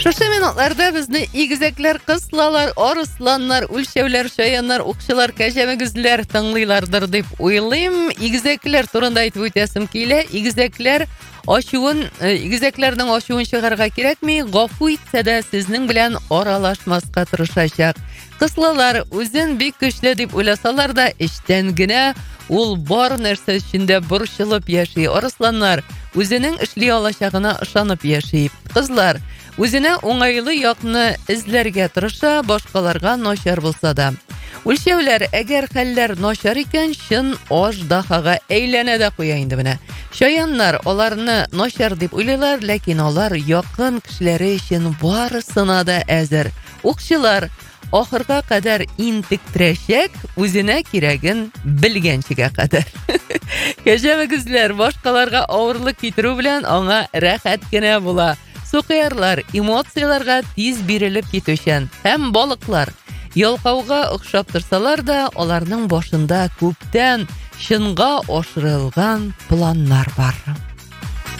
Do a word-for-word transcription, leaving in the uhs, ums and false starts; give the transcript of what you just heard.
Шушы минутларда безне игезәкләр, кыслалар, арысланнар, үлчәүләр, шаяннар, укчылар, кәҗәмегезләр тыңлыйлардыр дип уйлыйм. Игезәкләр турында әйтеп үтәсем килә. Игезәкләр ачуын, игезәкләрнең ачуын чыгарга кирәкми, гафу итсә дә сезнең белән аралашмаска тырышачак. Кыслалар үзен бик көчле дип уйласалар да, эчтән генә ул бар нәрсә өчендә борчылып яши. Арысланнар үзенең эшли алачагына ышанып яши. Кызлар үзенә уңайлы якны эзләргә тырыша, башкаларга начар булса да. Үлчәүләр, әгәр хәлләр начар икән, чын аждаһага әйләнә дә куя инде менә. Шаяннар аларны начар дип уйлыйлар, ләкин алар якын кешеләре өчен барысына да әзер. Укчылар ахырга кадәр интектерәчәк, үзенә кирәген белгәнчегә кадәр. Кәҗәмегезләр башкаларга авырлык китерү белән аңа рәхәт кенә була. Сукыярлар эмоцияларга тиз бирелеп китүчән һәм балыклар ялкауга охшап торсалар да, аларның башында күптән чынга ашырылган планнар бар.